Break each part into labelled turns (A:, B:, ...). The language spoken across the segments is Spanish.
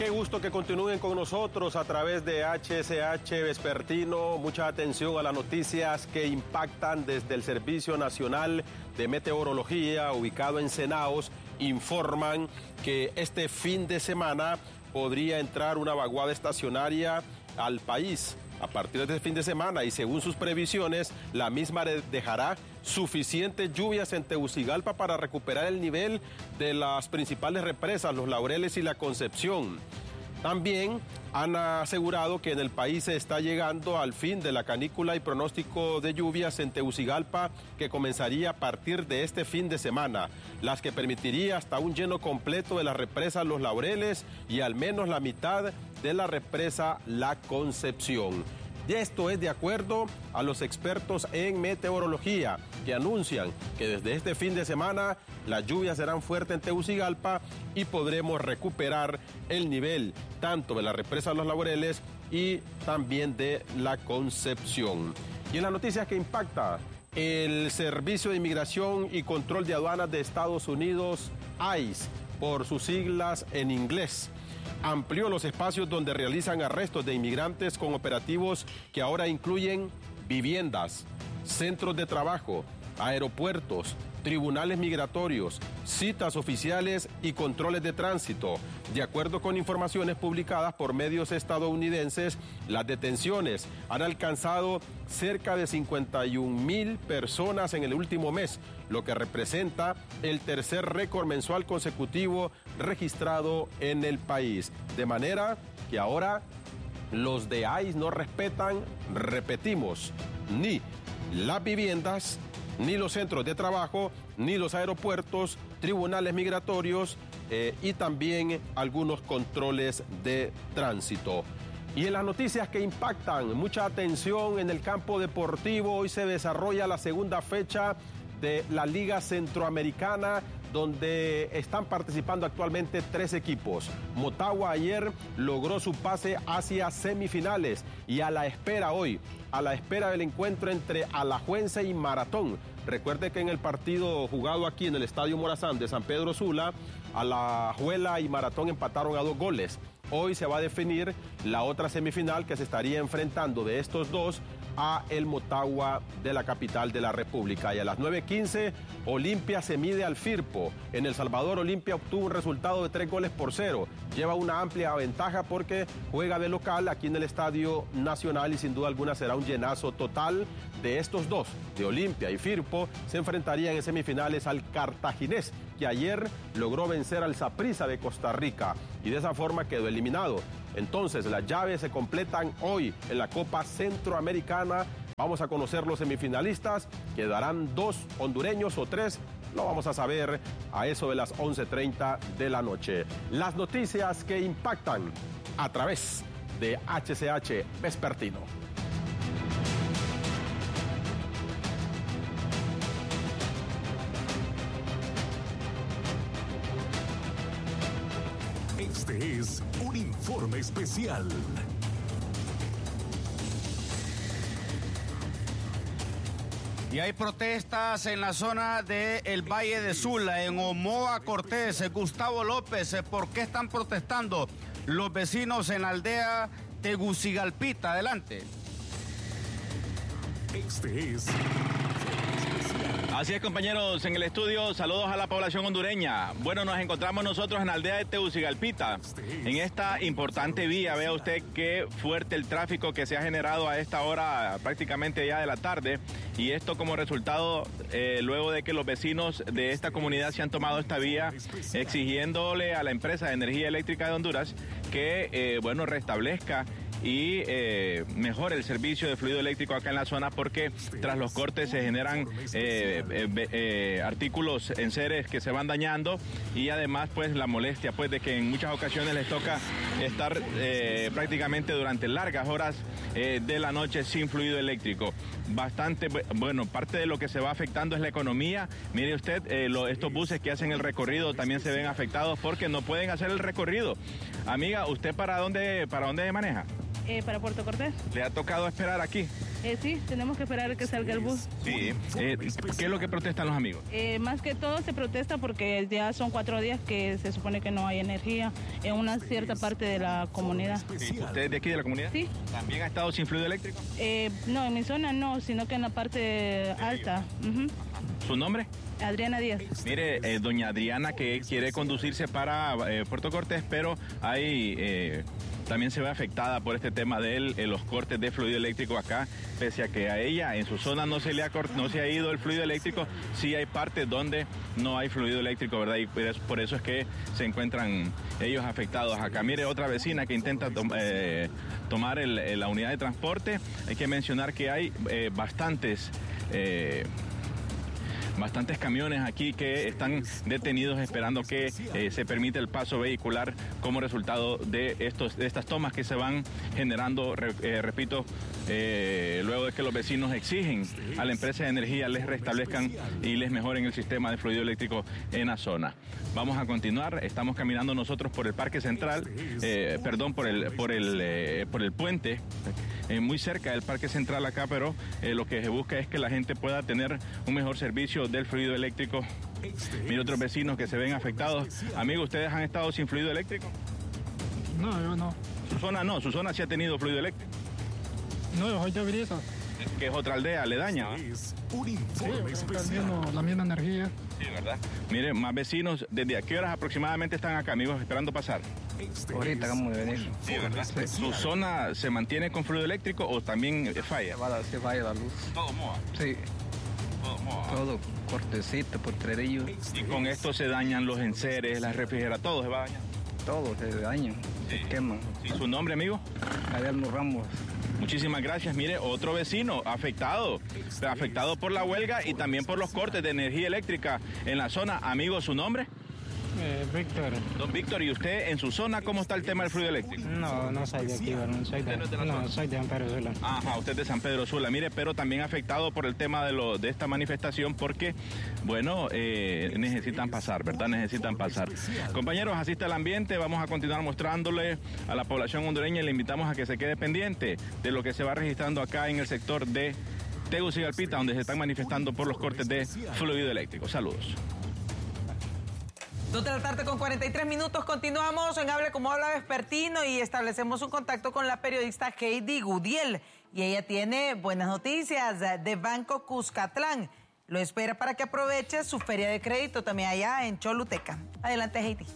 A: Qué gusto que continúen con nosotros a través de HSH Vespertino. Mucha atención a las noticias que impactan desde el Servicio Nacional de Meteorología, ubicado en Cenaos. Informan que este fin de semana podría entrar una vaguada estacionaria al país a partir de este fin de semana, y según sus previsiones, la misma dejará suficientes lluvias en Tegucigalpa para recuperar el nivel de las principales represas, Los Laureles y La Concepción. También han asegurado que en el país se está llegando al fin de la canícula y pronóstico de lluvias en Tegucigalpa, que comenzaría a partir de este fin de semana, las que permitiría hasta un lleno completo de la represa Los Laureles y al menos la mitad de la represa La Concepción. Y esto es de acuerdo a los expertos en meteorología, que anuncian que desde este fin de semana las lluvias serán fuertes en Tegucigalpa y podremos recuperar el nivel tanto de la represa Los Laureles y también de La Concepción. Y en las noticias que impacta, el Servicio de Inmigración y Control de Aduanas de Estados Unidos, ICE, por sus siglas en inglés, amplió los espacios donde realizan arrestos de inmigrantes con operativos que ahora incluyen viviendas, centros de trabajo, aeropuertos, tribunales migratorios, citas oficiales y controles de tránsito. De acuerdo con informaciones publicadas por medios estadounidenses, las detenciones han alcanzado cerca de 51,000 personas en el último mes, lo que representa el tercer récord mensual consecutivo registrado en el país. De manera que ahora los de ICE no respetan, repetimos, ni las viviendas, ni los centros de trabajo, ni los aeropuertos, tribunales migratorios y también algunos controles de tránsito. Y en las noticias que impactan, mucha atención en el campo deportivo. Hoy se desarrolla la segunda fecha de la Liga Centroamericana, donde están participando actualmente 3 equipos. Motagua ayer logró su pase hacia semifinales y a la espera del encuentro entre Alajuelense y Maratón. Recuerde que en el partido jugado aquí en el Estadio Morazán de San Pedro Sula, Alajuela y Maratón empataron a 2 goles. Hoy se va a definir la otra semifinal que se estaría enfrentando de estos dos a el Motagua de la capital de la República. Y a las 9:15, Olimpia se mide al Firpo. En El Salvador, Olimpia obtuvo un resultado de 3-0. Lleva una amplia ventaja porque juega de local aquí en el Estadio Nacional y sin duda alguna será un llenazo total. De estos dos, de Olimpia y Firpo, se enfrentarían en semifinales al Cartaginés, que ayer logró vencer al Saprissa de Costa Rica y de esa forma quedó eliminado. Entonces, las llaves se completan hoy en la Copa Centroamericana. Vamos a conocer los semifinalistas. Quedarán 2 hondureños o 3. Lo vamos a saber a eso de las 11:30 de la noche. Las noticias que impactan a través de HCH Vespertino.
B: Este es un informe especial.
C: Y hay protestas en la zona del Valle de Sula, en Omoa Cortés, Gustavo López. ¿Por qué están protestando los vecinos en la aldea Tegucigalpita? Adelante.
B: Este es...
D: Así es, compañeros, en el estudio, saludos a la población hondureña. Bueno, nos encontramos nosotros en la aldea de Tegucigalpita, en esta importante vía. Vea usted qué fuerte el tráfico que se ha generado a esta hora, prácticamente ya de la tarde. Y esto como resultado, luego de que los vecinos de esta comunidad se han tomado esta vía, exigiéndole a la empresa de energía eléctrica de Honduras que, restablezca y mejore el servicio de fluido eléctrico acá en la zona, porque tras los cortes se generan artículos enseres que se van dañando, y además pues la molestia pues de que en muchas ocasiones les toca estar prácticamente durante largas horas de la noche sin fluido eléctrico. Bastante, bueno, parte de lo que se va afectando es la economía. Mire usted, estos buses que hacen el recorrido también se ven afectados porque no pueden hacer el recorrido. Amiga, ¿usted para dónde maneja?
E: Para Puerto Cortés.
D: ¿Le ha tocado esperar aquí?
E: Sí, tenemos que esperar a que salga el bus.
D: Sí. ¿Qué es lo que protestan los amigos?
E: Más que todo se protesta porque ya son 4 días que se supone que no hay energía en una cierta parte de la comunidad.
D: Sí. ¿Usted es de aquí de la comunidad?
E: Sí.
D: ¿También ha estado sin fluido eléctrico?
E: No, en mi zona no, sino que en la parte alta.
D: ¿Su nombre?
E: Adriana Díaz.
D: Mire, doña Adriana, que quiere conducirse para Puerto Cortés, pero hay... también se ve afectada por este tema de los cortes de fluido eléctrico acá, pese a que a ella en su zona no se ha ido el fluido eléctrico, sí hay partes donde no hay fluido eléctrico, ¿verdad? Y por eso es que se encuentran ellos afectados acá. Mire, otra vecina que intenta tomar la unidad de transporte. Hay que mencionar que hay bastantes camiones aquí que están detenidos esperando que se permita el paso vehicular como resultado de estas tomas que se van generando, repito, luego de que los vecinos exigen a la empresa de energía les restablezcan y les mejoren el sistema de fluido eléctrico en la zona. Vamos a continuar, estamos caminando nosotros por el Parque Central, por el puente, muy cerca del Parque Central acá, pero lo que se busca es que la gente pueda tener un mejor servicio del fluido eléctrico. Mire, otros vecinos que se ven afectados. Amigos, ¿ustedes han estado sin fluido eléctrico?
F: No, yo no.
D: Su zona sí ha tenido fluido eléctrico.
F: No, yo soy de Brisa.
D: Que es otra aldea aledaña,
B: Es un informe especial.
F: La misma energía.
D: Sí, ¿verdad? Mire, más vecinos, ¿desde a qué horas aproximadamente están acá, amigos, esperando pasar?
G: Ahorita acabamos de venir.
D: Sí, ¿verdad? ¿Su zona se mantiene con fluido eléctrico o también falla?
G: Se vaya la luz.
D: Todo moa.
G: Sí,
D: Todo moa.
G: todo cortecito, potrerillo,
D: Y con esto se dañan los enseres, las refrigeras, todo se va a dañar.
G: todo se daña,
D: Sí.
G: se quema.
D: ¿Y su nombre, amigo?
G: Adelmo Ramos.
D: Muchísimas gracias. Mire, otro vecino afectado por la huelga y también por los cortes de energía eléctrica en la zona. Amigo, ¿su nombre?
F: Víctor.
D: Don Víctor, ¿y usted en su zona cómo está el tema del fluido eléctrico?
F: No soy de aquí, no soy
D: ¿Usted no es de la zona?
F: soy de San Pedro Sula.
D: Ajá, usted es de San Pedro Sula. Mire, pero también afectado por el tema de esta manifestación porque, bueno, necesitan pasar, ¿verdad? Necesitan pasar. Compañeros, así está el ambiente. Vamos a continuar mostrándole a la población hondureña y le invitamos a que se quede pendiente de lo que se va registrando acá en el sector de Tegucigalpita, donde se están manifestando por los cortes de fluido eléctrico. Saludos.
H: 2:43 continuamos en Hable como habla Vespertino y establecemos un contacto con la periodista Heidi Gudiel y ella tiene buenas noticias de Banco Cuscatlán. Lo espera para que aproveche su feria de crédito también allá en Choluteca. Adelante, Heidi.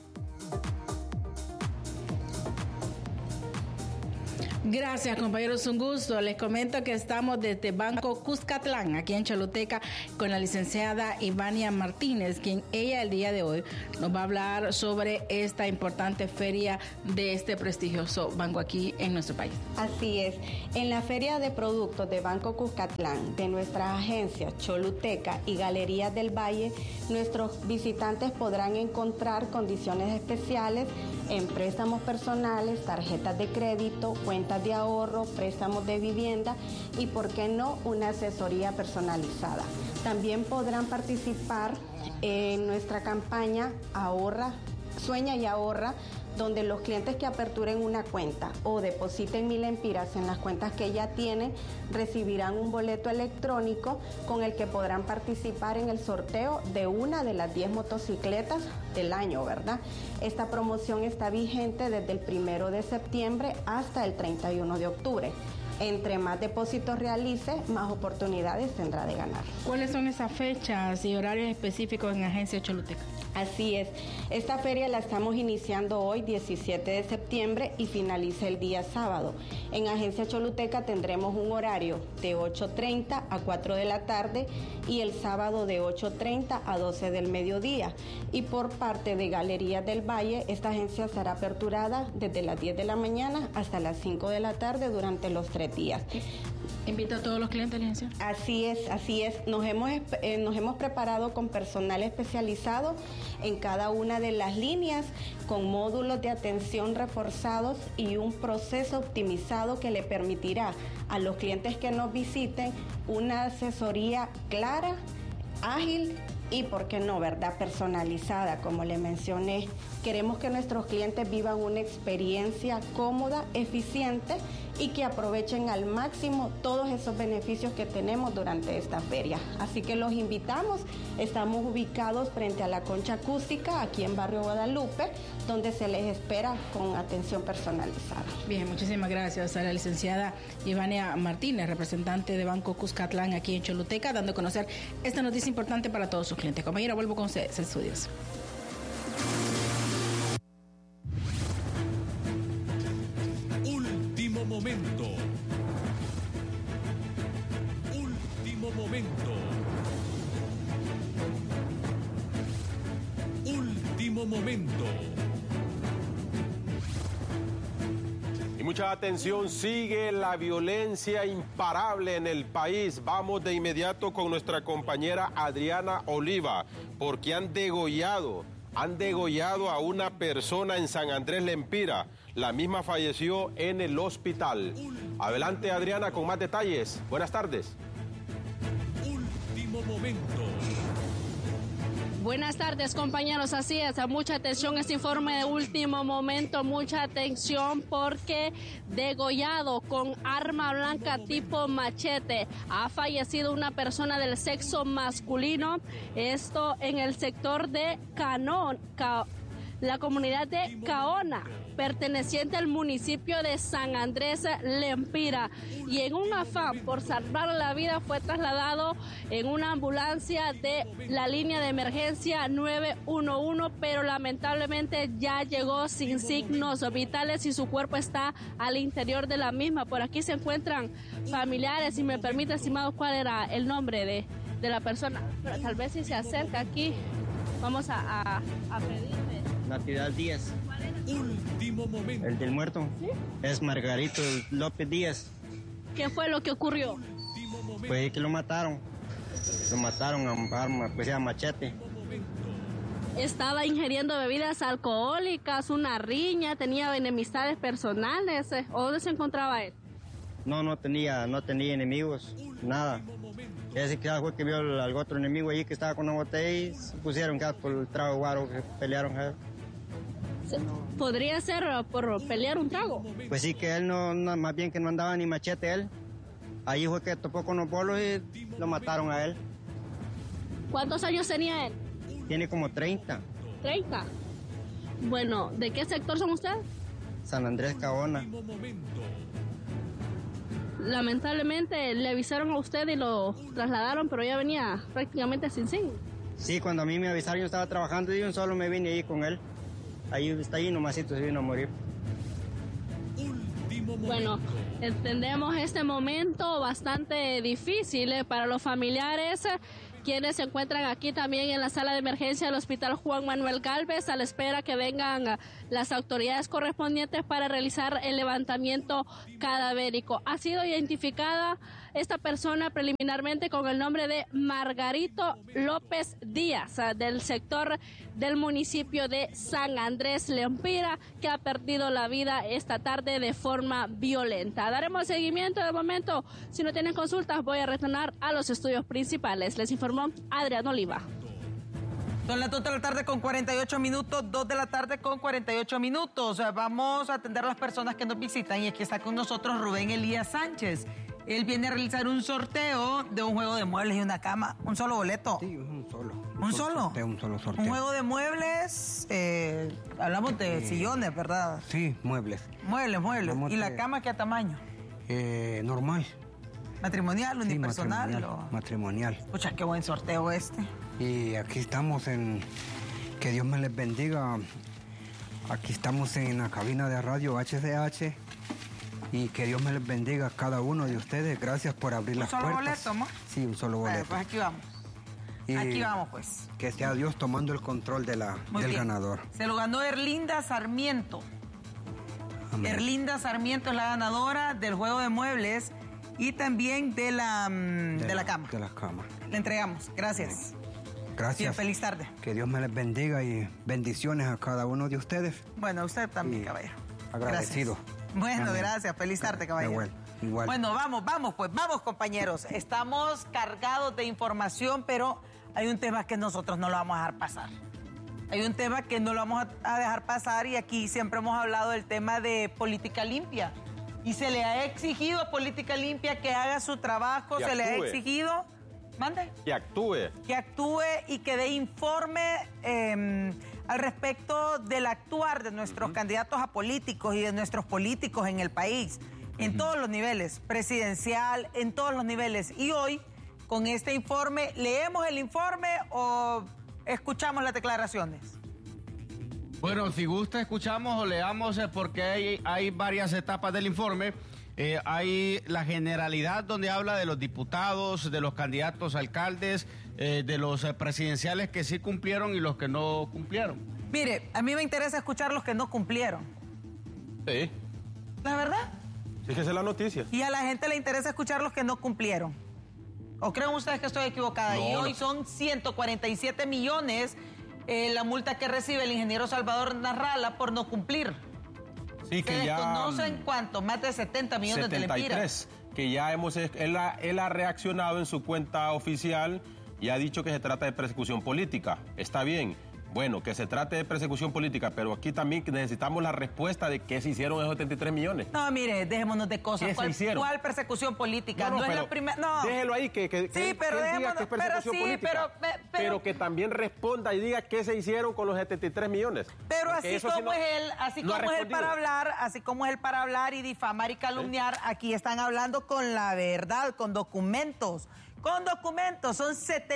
I: Gracias, compañeros, un gusto. Les comento que estamos desde Banco Cuscatlán, aquí en Choluteca, con la licenciada Ivania Martínez, quien ella el día de hoy nos va a hablar sobre esta importante feria de este prestigioso banco aquí en nuestro país.
J: Así es. En la feria de productos de Banco Cuscatlán, de nuestras agencias Choluteca y Galerías del Valle, nuestros visitantes podrán encontrar condiciones especiales en préstamos personales, tarjetas de crédito, cuentas de ahorro, préstamos de vivienda y, por qué no, una asesoría personalizada. También podrán participar en nuestra campaña Sueña y Ahorra, donde los clientes que aperturen una cuenta o depositen 1,000 lempiras en las cuentas que ya tienen, recibirán un boleto electrónico con el que podrán participar en el sorteo de una de las 10 motocicletas del año, ¿verdad? Esta promoción está vigente desde el 1 de septiembre hasta el 31 de octubre. Entre más depósitos realice, más oportunidades tendrá de ganar.
I: ¿Cuáles son esas fechas y horarios específicos en Agencia Choluteca?
J: Así es. Esta feria la estamos iniciando hoy, 17 de septiembre, y finaliza el día sábado. En Agencia Choluteca tendremos un horario de 8:30 a 4 de la tarde y el sábado de 8:30 a 12 del mediodía. Y por parte de Galerías del Valle, esta agencia será aperturada desde las 10 de la mañana hasta las 5 de la tarde durante los 3 días.
I: ¿Invita a todos los clientes, licenciada?
J: Así es. Nos hemos preparado con personal especializado en cada una de las líneas, con módulos de atención reforzados y un proceso optimizado que le permitirá a los clientes que nos visiten una asesoría clara, ágil y, ¿por qué no, verdad? Personalizada, como le mencioné. Queremos que nuestros clientes vivan una experiencia cómoda, eficiente y que aprovechen al máximo todos esos beneficios que tenemos durante esta feria. Así que los invitamos. Estamos ubicados frente a la Concha Acústica, aquí en Barrio Guadalupe, donde se les espera con atención personalizada.
I: Bien, muchísimas gracias a la licenciada Ivania Martínez, representante de Banco Cuscatlán aquí en Choluteca, dando a conocer esta noticia importante para todos sus clientes. Compañera, vuelvo con ustedes, estudios.
B: Último momento. Último momento. Último momento.
A: Y mucha atención, sigue la violencia imparable en el país. Vamos de inmediato con nuestra compañera Adriana Oliva, porque han degollado a una persona en San Andrés Lempira. La misma falleció en el hospital. Adelante, Adriana, con más detalles. Buenas tardes.
B: Último momento.
K: Buenas tardes, compañeros. Así es, mucha atención, este informe de último momento, mucha atención porque degollado con arma blanca tipo machete ha fallecido una persona del sexo masculino, esto en el sector de la comunidad de Caona, perteneciente al municipio de San Andrés Lempira, y en un afán por salvar la vida fue trasladado en una ambulancia de la línea de emergencia 911, pero lamentablemente ya llegó sin signos vitales y su cuerpo está al interior de la misma. Por aquí se encuentran familiares. Si me permite, estimado, ¿cuál era el nombre de la persona? Pero tal vez si se acerca aquí, vamos a pedirle.
L: Natividad Díaz.
B: Último momento.
L: El del muerto.
K: ¿Sí?
L: Es Margarito López Díaz.
K: ¿Qué fue lo que ocurrió?
L: Pues que lo mataron. Lo mataron a arma, pues a machete.
K: Estaba ingiriendo bebidas alcohólicas, una riña, tenía enemistades personales. ¿O dónde se encontraba él?
L: No tenía enemigos, nada. Ese que fue que vio al otro enemigo allí que estaba con una botella y se pusieron por el trago guaro que pelearon.
K: ¿Podría ser por pelear un trago?
L: Pues sí, que él no, más bien que no andaba ni machete él. Ahí fue que topó con los bolos y lo mataron a él.
K: ¿Cuántos años tenía él?
L: Tiene como 30.
K: ¿30? Bueno, ¿de qué sector son ustedes?
L: San Andrés Caona.
K: Lamentablemente le avisaron a usted y lo trasladaron, pero ya venía prácticamente sin signo.
L: Sí, cuando a mí me avisaron yo estaba trabajando y yo solo me vine ahí con él. Ahí está ahí nomasito se vino a morir.
K: Bueno, entendemos este momento bastante difícil para los familiares, quienes se encuentran aquí también en la sala de emergencia del Hospital Juan Manuel Gálvez, a la espera que vengan las autoridades correspondientes para realizar el levantamiento cadavérico. Ha sido identificada esta persona preliminarmente con el nombre de Margarito López Díaz, del sector del municipio de San Andrés Lempira, que ha perdido la vida esta tarde de forma violenta. Daremos seguimiento. De momento, si no tienen consultas, voy a retornar a los estudios principales. Les informó Adriana Oliva.
H: Son las 2 de la tarde con 48 minutos, 2 de la tarde con 48 minutos. Vamos a atender a las personas que nos visitan y aquí está con nosotros Rubén Elías Sánchez. Él viene a realizar un sorteo de un juego de muebles y una cama. ¿Un solo boleto?
M: Sí, un solo.
H: ¿Un solo?
M: Un solo sorteo.
H: Un juego de muebles, hablamos de sillones, ¿verdad?
M: Sí, muebles.
H: Muebles. ¿Y la cama qué tamaño?
M: Normal.
H: ¿Matrimonial, unipersonal?
M: Sí, matrimonial.
H: Pucha, qué buen sorteo este.
M: Y aquí estamos que Dios me les bendiga. Aquí estamos en la cabina de radio HCH. Y que Dios me les bendiga a cada uno de ustedes. Gracias por abrir las puertas. ¿Un solo boleto, amor? Sí, un solo boleto.
H: Pues aquí vamos. Aquí vamos, pues.
M: Que sea Dios tomando el control del ganador.
H: Se lo ganó Erlinda Sarmiento. Amén. Erlinda Sarmiento es la ganadora del juego de muebles y también de la cama.
M: De la cama.
H: Le entregamos. Gracias.
M: Gracias.
H: Sí, feliz tarde.
M: Que Dios me les bendiga y bendiciones a cada uno de ustedes.
H: Bueno, a usted también, caballero.
M: Agradecido.
H: Gracias. Bueno, amén. Gracias. Feliz tarde, caballero.
M: Igual.
H: Bueno, vamos, compañeros. Estamos cargados de información, pero hay un tema que nosotros no lo vamos a dejar pasar. Hay un tema que no lo vamos a dejar pasar y aquí siempre hemos hablado del tema de política limpia. Y se le ha exigido a Política Limpia que haga su trabajo, se le ha exigido... ¿Mande?
A: Que actúe.
H: Que actúe y que dé informe al respecto del actuar de nuestros candidatos a políticos y de nuestros políticos en el país, en todos los niveles, presidencial, en todos los niveles. Y hoy, con este informe, ¿leemos el informe o escuchamos las declaraciones?
C: Bueno, si gusta, escuchamos o leamos porque hay varias etapas del informe. Hay la generalidad donde habla de los diputados, de los candidatos a alcaldes, de los presidenciales que sí cumplieron y los que no cumplieron.
H: Mire, a mí me interesa escuchar los que no cumplieron.
A: Sí.
H: ¿La verdad?
A: Sí, que esa es la noticia.
H: Y a la gente le interesa escuchar los que no cumplieron. ¿O creen ustedes que estoy equivocada?
A: No,
H: y hoy son 147 millones la multa que recibe el ingeniero Salvador Narrala por no cumplir.
A: Sí, que
H: se
A: ya...
H: desconocen cuánto, más de 70 millones de lempiras.
A: Que ya él ha reaccionado en su cuenta oficial y ha dicho que se trata de persecución política. Está bien. Bueno, que se trate de persecución política, pero aquí también necesitamos la respuesta de qué se hicieron esos 73 millones.
H: No, mire, dejémonos de cosas.
A: ¿Cuál
H: persecución política? No es la primera. No.
A: Déjelo ahí,
H: sí, pero
A: diga que es persecución política. Pero que también responda y diga qué se hicieron con los 73 millones.
H: Pero así como es él para hablar y difamar y calumniar, aquí están hablando con la verdad, con documentos. Con documentos, son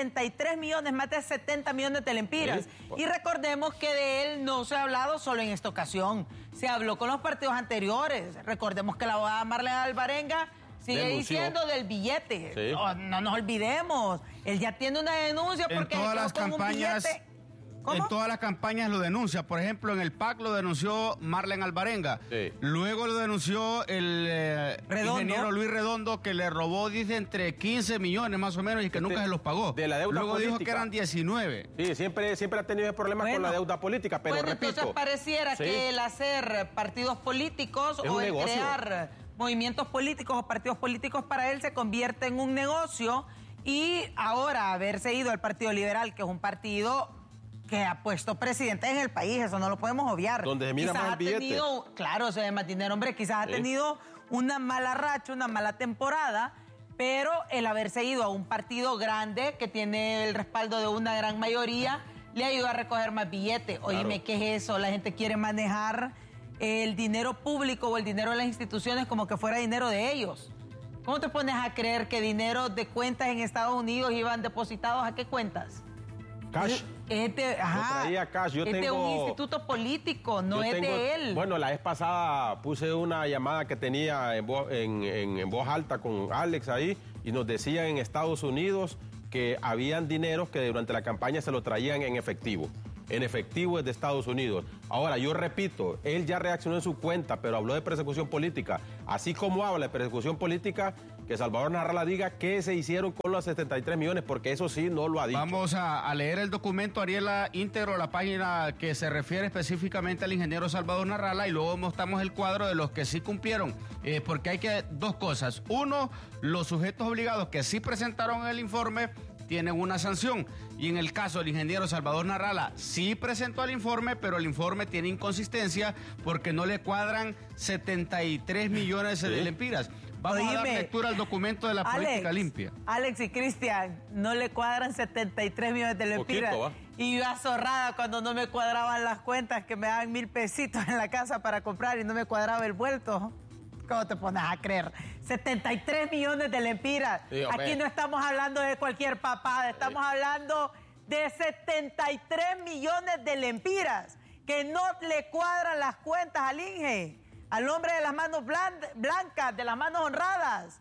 H: 73 millones, más de 70 millones de lempiras. Y recordemos que de él no se ha hablado solo en esta ocasión. Se habló con los partidos anteriores. Recordemos que la abogada Marlene Alvarenga sigue diciendo del billete. Sí. No nos olvidemos. Él ya tiene una denuncia porque
C: en todas las
H: con
C: campañas,
H: un billete. ¿Cómo?
C: En todas las campañas lo denuncia. Por ejemplo, en el PAC lo denunció Marlene Alvarenga. Sí. Luego lo denunció el ingeniero Luis Redondo, que le robó, dice, entre 15 millones más o menos y que nunca se los pagó.
A: De la deuda
C: Luego
A: política.
C: dijo que eran 19.
A: Sí, siempre ha tenido problemas con la deuda política, pero repito...
H: entonces pareciera que el hacer partidos políticos o el crear movimientos políticos o partidos políticos para él se convierte en un negocio y ahora haberse ido al Partido Liberal, que es un partido... que ha puesto presidentes en el país, eso no lo podemos obviar.
A: Donde se mira más el billete.
H: Claro, se ve más dinero, hombre, quizás ha tenido una mala racha, una mala temporada, pero el haberse ido a un partido grande que tiene el respaldo de una gran mayoría, le ayuda a recoger más billetes. Oíme, ¿qué es eso? La gente quiere manejar el dinero público o el dinero de las instituciones como que fuera dinero de ellos. ¿Cómo te pones a creer que dinero de cuentas en Estados Unidos iban depositados a qué cuentas?
A: Cash.
H: Traía
A: cash.
H: Es de un instituto político, no es de él.
A: Bueno, la vez pasada puse una llamada que tenía en voz alta con Alex ahí y nos decían en Estados Unidos que habían dineros que durante la campaña se lo traían en efectivo. En efectivo es de Estados Unidos. Ahora, yo repito, él ya reaccionó en su cuenta, pero habló de persecución política. Así como habla de persecución política, que Salvador Narrala diga qué se hicieron con los 73 millones, porque eso sí no lo ha dicho.
C: Vamos a leer el documento, Ariela, íntegro, la página que se refiere específicamente al ingeniero Salvador Narrala, y luego mostramos el cuadro de los que sí cumplieron, porque hay dos cosas. Uno, los sujetos obligados que sí presentaron el informe tienen una sanción. Y en el caso del ingeniero Salvador Narrala, sí presentó el informe, pero el informe tiene inconsistencia porque no le cuadran 73 millones de lempiras. Vamos a dar lectura al documento de la política limpia.
H: Alex y Cristian, no le cuadran 73 millones de lempiras. Y yo azorrada cuando no me cuadraban las cuentas, que me daban 1,000 pesitos en la casa para comprar y no me cuadraba el vuelto. ¿Cómo te pones a creer? 73 millones de lempiras. Sí, aquí no estamos hablando de cualquier papada, estamos hablando de 73 millones de lempiras que no le cuadran las cuentas al INGE, al hombre de las manos blancas, de las manos honradas.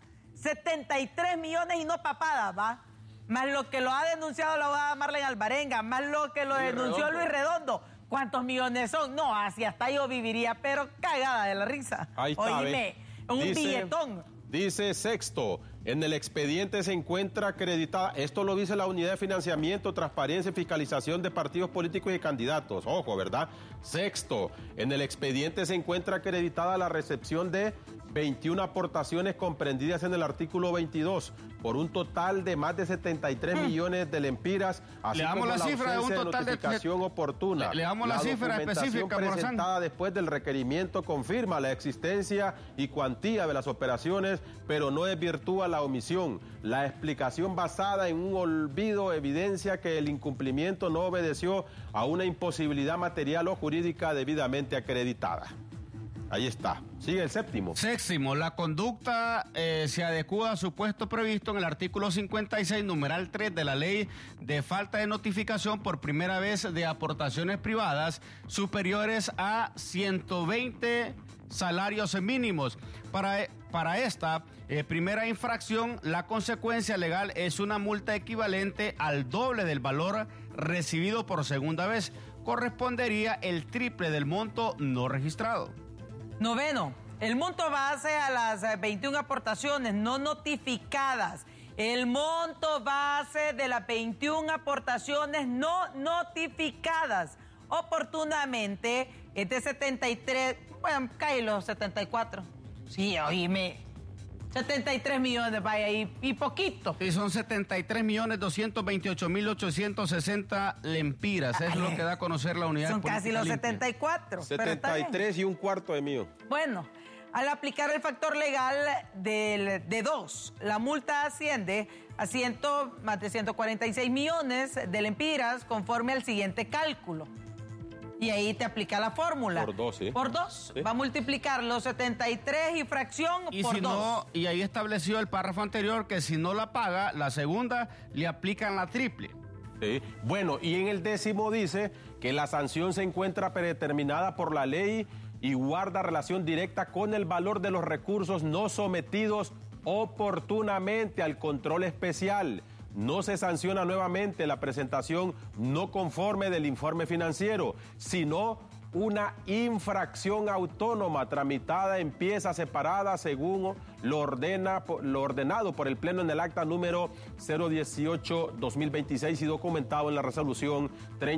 H: 73 millones y no papadas, ¿va? Más lo que lo ha denunciado la abogada Marlene Alvarenga, más lo que lo denunció Luis Redondo. ¿Cuántos millones son? No, así hasta yo viviría, pero cagada de la risa.
A: Ahí está,
H: oíme, un billetón.
A: Dice Sexto, en el expediente se encuentra acreditada, esto lo dice la Unidad de Financiamiento, Transparencia y Fiscalización de Partidos Políticos y Candidatos. Ojo, ¿verdad? Sexto, en el expediente se encuentra acreditada la recepción de 21 aportaciones comprendidas en el artículo 22, por un total de más de 73 millones de lempiras, así
C: le damos
A: como
C: la cifra de un total de
A: notificación oportuna.
C: Le damos la cifra específica,
A: presentada después del requerimiento confirma la existencia y cuantía de las operaciones, pero no desvirtúa la omisión. La explicación basada en un olvido evidencia que el incumplimiento no obedeció a una imposibilidad material o jurídica debidamente acreditada. Ahí está. Sigue el séptimo.
C: Séptimo, la conducta se adecua a supuesto previsto en el artículo 56, numeral 3 de la ley de falta de notificación por primera vez de aportaciones privadas superiores a 120 salarios mínimos. Para esta primera infracción, la consecuencia legal es una multa equivalente al doble del valor recibido por segunda vez. Correspondería el triple del monto no registrado.
H: Noveno, el monto base a las 21 aportaciones no notificadas. El monto base de las 21 aportaciones no notificadas oportunamente es de 73, bueno, cae los 74. Sí, oíme, 73 millones, vaya, y poquito.
C: Y son 73.228.860 lempiras. Es lo que da a conocer la unidad.
H: Son casi los 74.
A: 73 y un cuarto de mío.
H: Bueno, al aplicar el factor legal de 2, la multa asciende a más de 146 millones de lempiras conforme al siguiente cálculo. Y ahí te aplica la fórmula.
A: Por 2, ¿sí?
H: Por 2. Sí. Va a multiplicar los 73 y fracción por 2.
C: Y ahí estableció el párrafo anterior que si no la paga, la segunda, le aplican la triple.
A: Sí. Bueno, y en el 10º dice que la sanción se encuentra predeterminada por la ley y guarda relación directa con el valor de los recursos no sometidos oportunamente al control especial. No se sanciona nuevamente la presentación no conforme del informe financiero, sino una infracción autónoma tramitada en piezas separadas según lo ordenado por el Pleno en el acta número 018-2026 y documentado en la resolución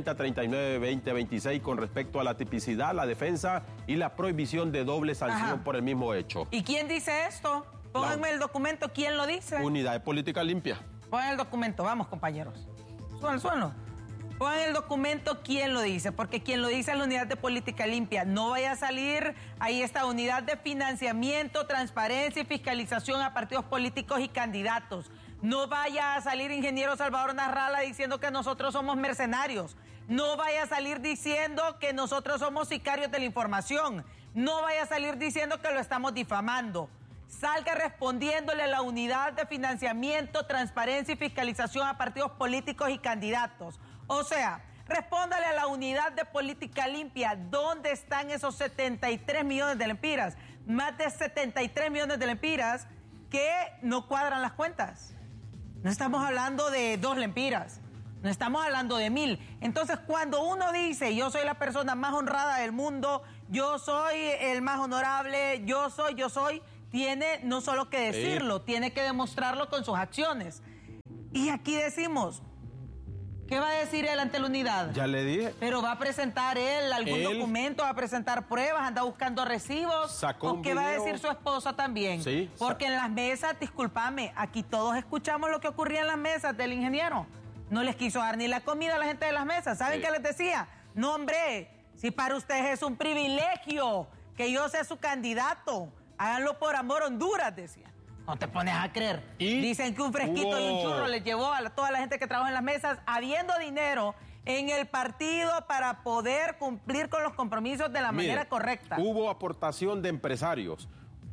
A: 3039-2026 con respecto a la tipicidad, la defensa y la prohibición de doble sanción por el mismo hecho.
H: ¿Y quién dice esto? Pónganme el documento, ¿quién lo dice?
A: Unidad de Política Limpia.
H: Pongan el documento, vamos compañeros. Suelo. Pongan el documento quién lo dice, porque quien lo dice es la Unidad de Política Limpia. No vaya a salir ahí esta Unidad de Financiamiento, Transparencia y Fiscalización a partidos políticos y candidatos. No vaya a salir ingeniero Salvador Narrala diciendo que nosotros somos mercenarios. No vaya a salir diciendo que nosotros somos sicarios de la información. No vaya a salir diciendo que lo estamos difamando. Salga respondiéndole a la Unidad de Financiamiento, Transparencia y Fiscalización a partidos políticos y candidatos. O sea, respóndale a la Unidad de Política Limpia, ¿dónde están esos 73 millones de lempiras? Más de 73 millones de lempiras que no cuadran las cuentas. No estamos hablando de 2 lempiras, no estamos hablando de 1,000. Entonces, cuando uno dice, yo soy la persona más honrada del mundo, yo soy el más honorable, yo soy... Tiene no solo que decirlo, tiene que demostrarlo con sus acciones. Y aquí decimos, ¿qué va a decir él ante la unidad?
A: Ya le dije.
H: Pero va a presentar él algún documento, va a presentar pruebas, anda buscando recibos.
A: Sacó
H: ¿O qué va a decir su esposa también?
A: Sí.
H: Porque en las mesas, discúlpame, aquí todos escuchamos lo que ocurría en las mesas del ingeniero. No les quiso dar ni la comida a la gente de las mesas. ¿Saben qué les decía? No, hombre, si para ustedes es un privilegio que yo sea su candidato, háganlo por amor Honduras, decía. No te pones a creer. Dicen que un fresquito y un churro les llevó a toda la gente que trabaja en las mesas, habiendo dinero en el partido para poder cumplir con los compromisos de la manera correcta.
A: Hubo aportación de empresarios,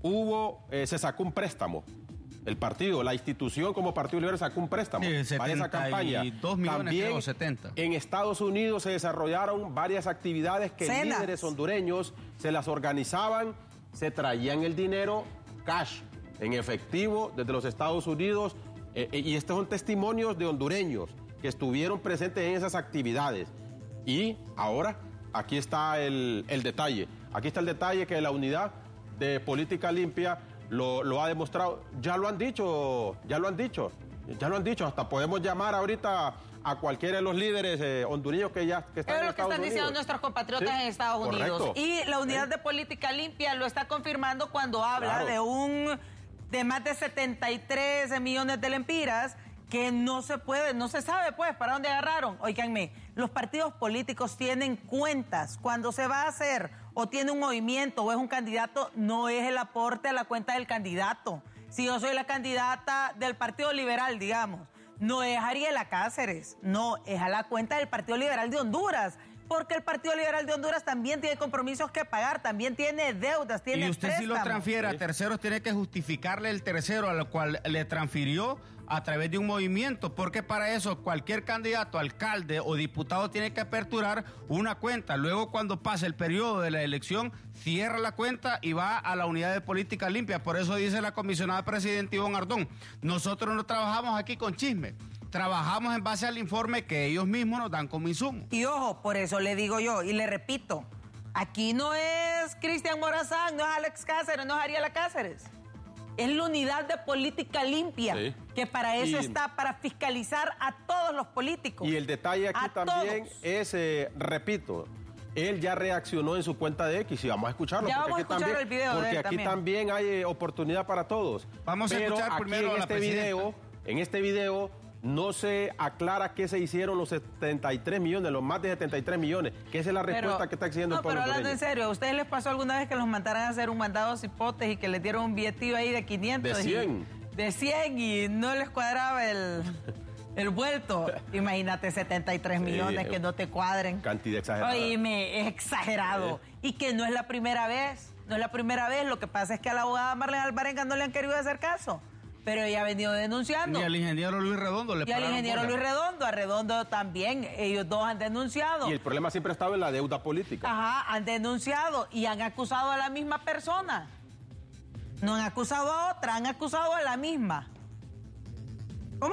A: se sacó un préstamo. El partido, la institución como Partido Libre sacó un préstamo para esa campaña.
C: 2 millones,
A: también,
C: creo, 70.
A: En Estados Unidos se desarrollaron varias actividades que líderes hondureños se las organizaban, se traían el dinero cash, en efectivo, desde los Estados Unidos, y estos son testimonios de hondureños que estuvieron presentes en esas actividades. Y ahora, aquí está el detalle. Aquí está el detalle que la Unidad de Política Limpia lo ha demostrado. Ya lo han dicho. Hasta podemos llamar ahorita a cualquiera de los líderes hondureños que están en Estados Unidos.
H: Es lo que están diciendo nuestros compatriotas en Estados Unidos.
A: Correcto.
H: Y la Unidad de Política Limpia lo está confirmando cuando habla de más de 73 millones de lempiras que no se sabe pues para dónde agarraron. Óiganme, los partidos políticos tienen cuentas. Cuando se va a hacer o tiene un movimiento o es un candidato, no es el aporte a la cuenta del candidato. Si yo soy la candidata del Partido Liberal, digamos, no es Ariela Cáceres, no, es a la cuenta del Partido Liberal de Honduras. Porque el Partido Liberal de Honduras también tiene compromisos que pagar, también tiene deudas, tiene
C: y usted
H: préstamos.
C: si lo transfiere a terceros, tiene que justificarle el tercero al cual le transfirió a través de un movimiento, porque para eso cualquier candidato, alcalde o diputado tiene que aperturar una cuenta. Luego, cuando pase el periodo de la elección, cierra la cuenta y va a la Unidad de Política Limpia. Por eso dice la comisionada presidenta Ivonne Ardón, nosotros no trabajamos aquí con chisme. Trabajamos en base al informe que ellos mismos nos dan como insumo.
H: Y ojo, por eso le digo yo y le repito, aquí no es Cristian Morazán, no es Alex Cáceres, no es Ariela Cáceres. Es la Unidad de Política Limpia, que para eso está, para fiscalizar a todos los políticos.
A: Y el detalle aquí también es, repito, él ya reaccionó en su cuenta de X y vamos a escucharlo.
H: Ya vamos a escuchar el video
A: porque
H: de él
A: aquí también hay oportunidad para todos.
C: Vamos a escuchar primero a la presidenta.
A: En este video no se aclara qué se hicieron los 73 millones, los más de 73 millones, que esa es la respuesta que está exigiendo el pueblo.
H: Pero hablando en serio, ¿a ustedes les pasó alguna vez que los mandaran a hacer un mandado cipotes y que les dieron un billetillo ahí de 500?
A: De 100.
H: De 100 y no les cuadraba el vuelto. Imagínate 73 millones que no te cuadren.
A: Cantidad exagerada.
H: Oíme, es exagerado. Y que no es la primera vez, no es la primera vez. Lo que pasa es que a la abogada Marlene Alvarenga no le han querido hacer caso. Pero ella ha venido denunciando.
C: Y al ingeniero Luis Redondo le
H: pararon. Y al ingeniero Luis Redondo, a Redondo también, ellos dos han denunciado.
A: Y el problema siempre ha estado en la deuda política.
H: Ajá, han denunciado y han acusado a la misma persona. No han acusado a otra, han acusado a la misma. ¿Cómo?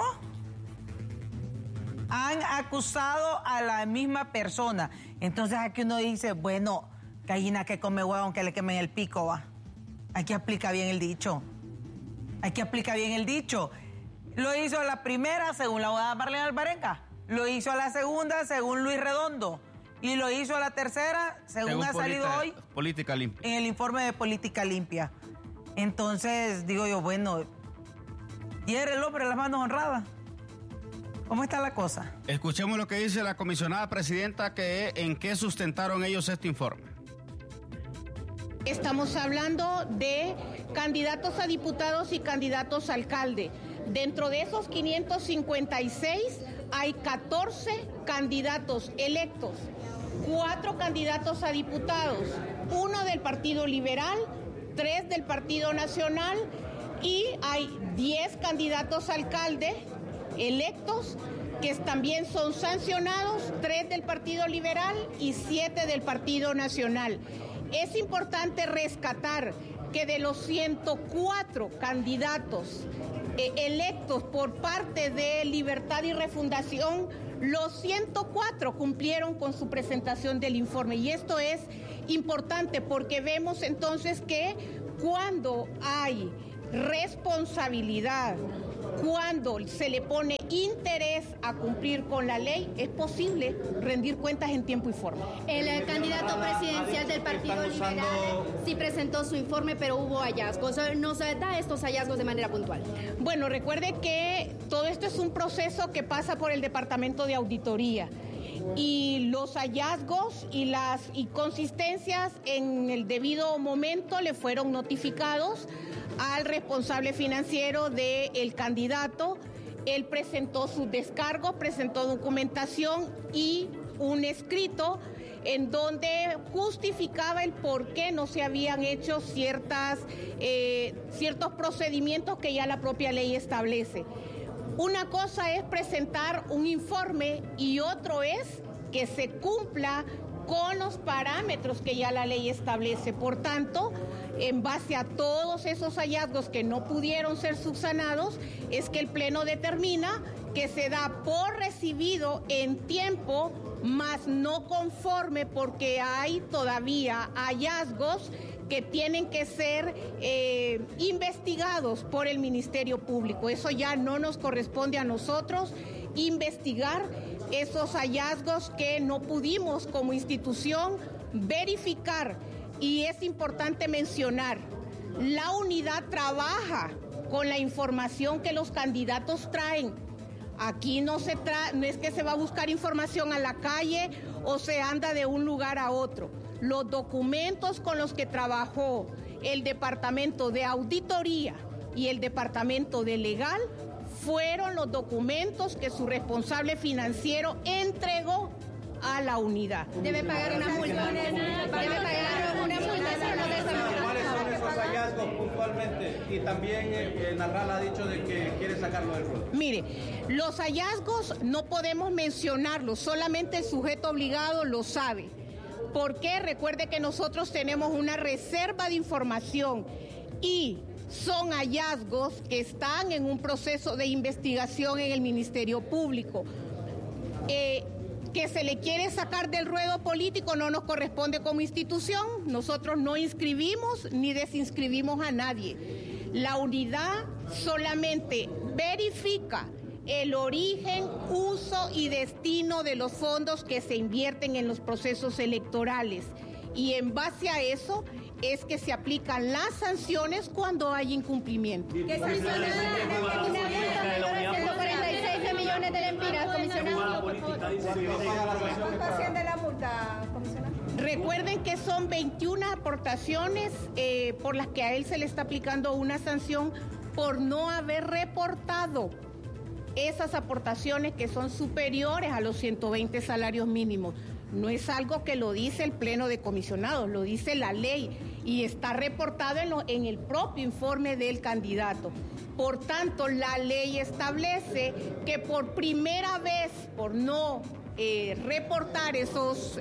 H: Han acusado a la misma persona. Entonces aquí uno dice, bueno, gallina que come huevo que le quemen el pico, va. Aquí aplica bien el dicho. Aquí aplica bien el dicho. Lo hizo la primera, según la abogada Marlene Alvarenga. Lo hizo a la segunda, según Luis Redondo. Y lo hizo a la tercera, según ha salido hoy.
C: Política Limpia.
H: En el informe de Política Limpia. Entonces, digo yo, bueno, y era el hombre de las manos honradas. ¿Cómo está la cosa?
C: Escuchemos lo que dice la comisionada presidenta, en qué sustentaron ellos este informe.
N: Estamos hablando de candidatos a diputados y candidatos a alcalde. Dentro de esos 556 hay 14 candidatos electos, 4 candidatos a diputados, 1 del Partido Liberal, 3 del Partido Nacional y hay 10 candidatos a alcalde electos que también son sancionados, 3 del Partido Liberal y 7 del Partido Nacional. Es importante rescatar que de los 104 candidatos electos por parte de Libertad y Refundación, los 104 cumplieron con su presentación del informe. Y esto es importante porque vemos entonces que cuando hay responsabilidad, cuando se le pone interés a cumplir con la ley, es posible rendir cuentas en tiempo y forma.
O: El candidato presidencial del Partido Liberal sí presentó su informe, pero hubo hallazgos. ¿Nos da estos hallazgos de manera puntual?
N: Bueno, recuerde que todo esto es un proceso que pasa por el Departamento de Auditoría. Y los hallazgos y las inconsistencias en el debido momento le fueron notificados al responsable financiero del candidato. Él presentó sus descargos, presentó documentación y un escrito en donde justificaba el por qué no se habían hecho ciertos procedimientos que ya la propia ley establece. Una cosa es presentar un informe y otro es que se cumpla con los parámetros que ya la ley establece. Por tanto, en base a todos esos hallazgos que no pudieron ser subsanados, es que el Pleno determina que se da por recibido en tiempo, mas no conforme porque hay todavía hallazgos que tienen que ser investigados por el Ministerio Público. Eso ya no nos corresponde a nosotros investigar esos hallazgos que no pudimos como institución verificar. Y es importante mencionar, la unidad trabaja con la información que los candidatos traen. Aquí no es que se va a buscar información a la calle o se anda de un lugar a otro. Los documentos con los que trabajó el Departamento de Auditoría y el Departamento de Legal fueron los documentos que su responsable financiero entregó a la unidad.
O: Debe pagar una multa. Debe pagar una multa.
P: ¿Cuáles son esos hallazgos puntualmente? Y también Narral ha dicho de que quiere sacarlo del ruedo.
N: Mire, los hallazgos no podemos mencionarlos, solamente el sujeto obligado lo sabe. ¿Por qué? Recuerde que nosotros tenemos una reserva de información y son hallazgos que están en un proceso de investigación en el Ministerio Público. Que se le quiere sacar del ruedo político no nos corresponde como institución. Nosotros no inscribimos ni desinscribimos a nadie. La unidad solamente verifica el origen, uso y destino de los fondos que se invierten en los procesos electorales. Y en base a eso es que se aplican las sanciones cuando hay incumplimiento.
O: ¿Qué sanciones? Una multa menor a 146 millones de lempiras, comisionado. ¿Cuánto asciende la multa, comisionado?
N: Recuerden que son 21 aportaciones por las que a él se le está aplicando una sanción por no haber reportado esas aportaciones que son superiores a los 120 salarios mínimos. No es algo que lo dice el Pleno de Comisionados, lo dice la ley y está reportado en el propio informe del candidato. Por tanto, la ley establece que por primera vez, por no reportar esas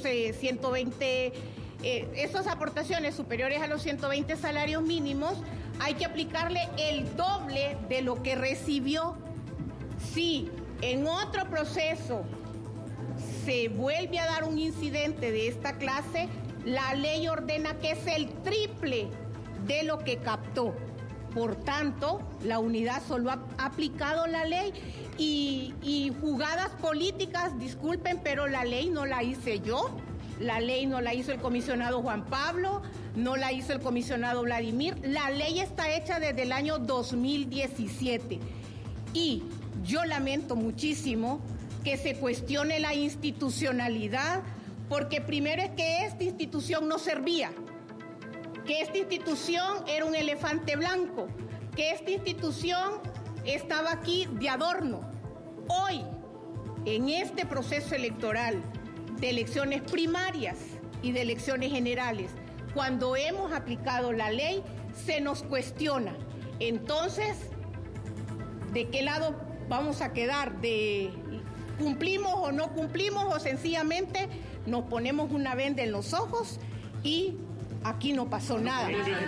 N: aportaciones superiores a los 120 salarios mínimos, hay que aplicarle el doble de lo que recibió. Si en otro proceso se vuelve a dar un incidente de esta clase, la ley ordena que es el triple de lo que captó. Por tanto, la unidad solo ha aplicado la ley y jugadas políticas, disculpen, pero la ley no la hice yo, la ley no la hizo el comisionado Juan Pablo, no la hizo el comisionado Vladimir, la ley está hecha desde el año 2017 y yo lamento muchísimo que se cuestione la institucionalidad, porque primero es que esta institución no servía, que esta institución era un elefante blanco, que esta institución estaba aquí de adorno. Hoy, en este proceso electoral de elecciones primarias y de elecciones generales, cuando hemos aplicado la ley, se nos cuestiona. Entonces, ¿de qué lado vamos a quedar? ¿De cumplimos o no cumplimos o sencillamente nos ponemos una venda en los ojos y aquí no pasó nada?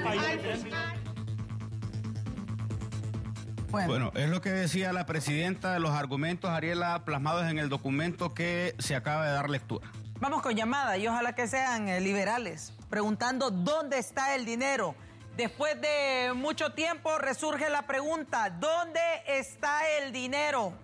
C: Bueno, es lo que decía la presidenta de los argumentos, Ariela, plasmados en el documento que se acaba de dar lectura.
H: Vamos con llamada y ojalá que sean liberales, preguntando dónde está el dinero. Después de mucho tiempo resurge la pregunta, ¿dónde está el dinero?